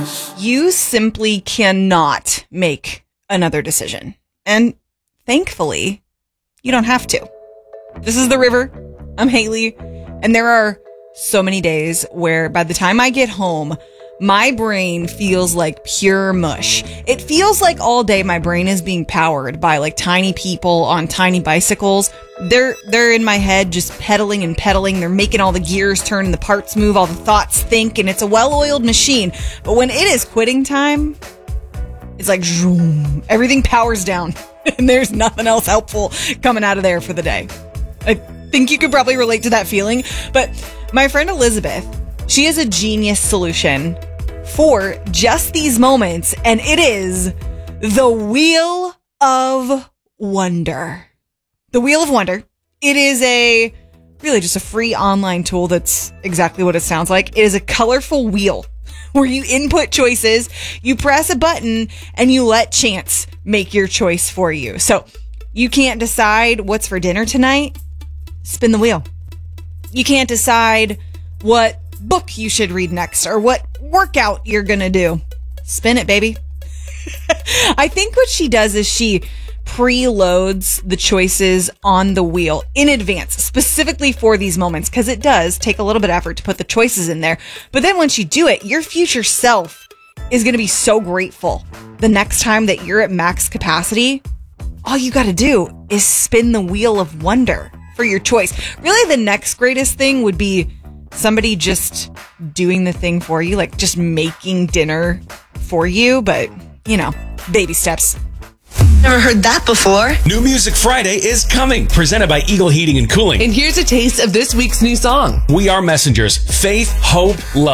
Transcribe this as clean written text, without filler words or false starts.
You simply cannot make another decision. And thankfully, you don't have to. This is The River. I'm Haley. And there are so many days where by the time I get home, my brain feels like pure mush. It feels like all day my brain is being powered by like tiny people on tiny bicycles. They're in my head just pedaling and pedaling. They're making all the gears turn and the parts move, all the thoughts think, and it's a well-oiled machine. But when it is quitting time, it's like zoom, everything powers down and there's nothing else helpful coming out of there for the day. I think you could probably relate to that feeling, but my friend Elizabeth, she has a genius solution for just these moments, and it is the Wheel of Wonder. The Wheel of Wonder. It is really just a free online tool that's exactly what it sounds like. It is a colorful wheel where you input choices, you press a button, and you let chance make your choice for you. So you can't decide what's for dinner tonight? Spin the wheel. You can't decide what book you should read next or what workout you're gonna do. Spin it, baby. I think what she does is she preloads the choices on the wheel in advance, specifically for these moments, because it does take a little bit of effort to put the choices in there. But then once you do it, your future self is going to be so grateful the next time that you're at max capacity. All you got to do is spin the Wheel of Wonder for your choice. Really, the next greatest thing would be somebody just doing the thing for you, like just making dinner for you. But, you know, baby steps. Never heard that before. New Music Friday is coming, presented by Eagle Heating and Cooling. And here's a taste of this week's new song. We Are Messengers, Faith, Hope, Love.